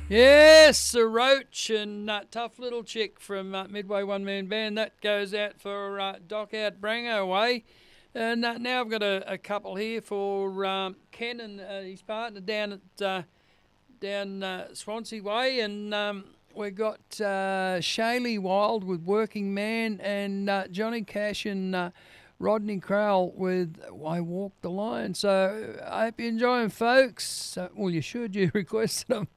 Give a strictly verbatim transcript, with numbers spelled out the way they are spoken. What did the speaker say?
Yes, the Roach and uh, Tough Little Chick from uh, Midway One Man Band. That goes out for uh, Doc out Brango way. And uh, now I've got a, a couple here for um, Ken and uh, his partner down at uh, down uh, Swansea way. And um, we've got uh, Shaylee Wild with Working Man and uh, Johnny Cash and uh, Rodney Crowell with I Walk the Line. So I hope you enjoy them, folks. Uh, well, you should. You requested them.